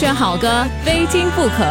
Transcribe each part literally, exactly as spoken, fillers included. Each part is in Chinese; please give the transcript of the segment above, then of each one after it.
选好歌，非听不可。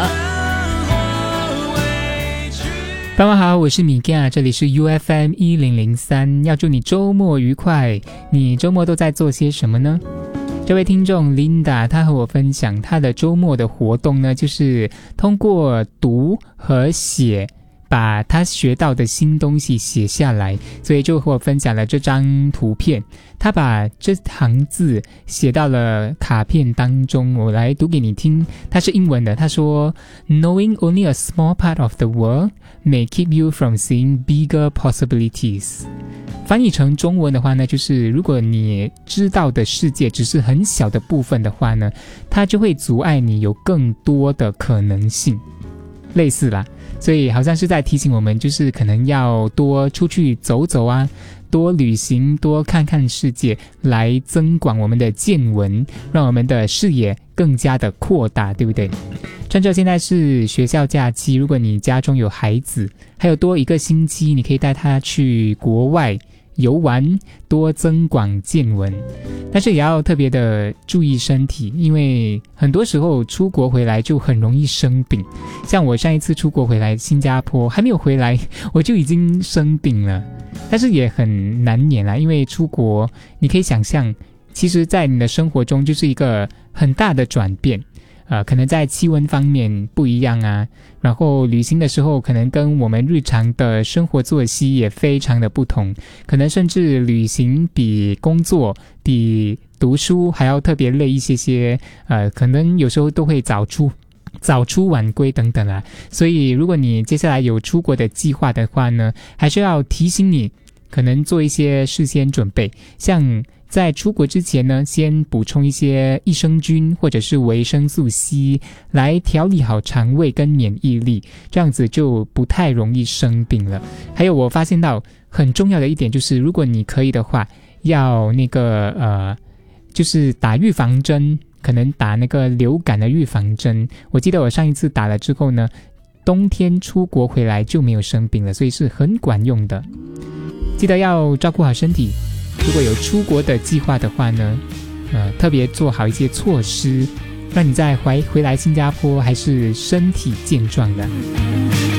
傍晚好，我是米嘎，这里是 U F M 一零零三，要祝你周末愉快。你周末都在做些什么呢？这位听众 Linda 她和我分享她的周末的活动呢，就是通过读和写把他学到的新东西写下来，所以就和我分享了这张图片。他把这行字写到了卡片当中，我来读给你听。它是英文的，他说 Knowing only a small part of the world may keep you from seeing bigger possibilities。 翻译成中文的话呢，就是如果你知道的世界只是很小的部分的话呢，它就会阻碍你有更多的可能性，类似啦。所以好像是在提醒我们，就是可能要多出去走走啊，多旅行，多看看世界，来增广我们的见闻，让我们的视野更加的扩大，对不对？趁着现在是学校假期，如果你家中有孩子，还有多一个星期，你可以带他去国外游玩，多增广见闻。但是也要特别的注意身体，因为很多时候出国回来就很容易生病。像我上一次出国回来新加坡，还没有回来我就已经生病了。但是也很难免啦，因为出国你可以想象，其实在你的生活中就是一个很大的转变。呃，可能在气温方面不一样啊，然后旅行的时候可能跟我们日常的生活作息也非常的不同，可能甚至旅行比工作比读书还要特别累一些些，呃，可能有时候都会早出早出晚归等等啊。所以如果你接下来有出国的计划的话呢，还是要提醒你可能做一些事先准备，像在出国之前呢，先补充一些益生菌或者是维生素 C 来调理好肠胃跟免疫力，这样子就不太容易生病了。还有我发现到很重要的一点就是，如果你可以的话，要那个呃，就是打预防针，可能打那个流感的预防针。我记得我上一次打了之后呢，冬天出国回来就没有生病了，所以是很管用的。记得要照顾好身体，如果有出国的计划的话呢，呃，特别做好一些措施，让你在回回来新加坡还是身体健壮的。